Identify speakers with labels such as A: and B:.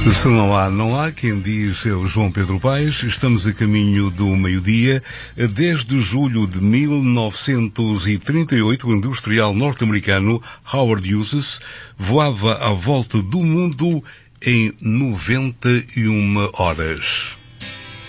A: Se não há, não há. Quem diz é o João Pedro Paes. Estamos a caminho do meio-dia. Desde julho de 1938, o industrial norte-americano Howard Hughes voava à volta do mundo em 91 horas.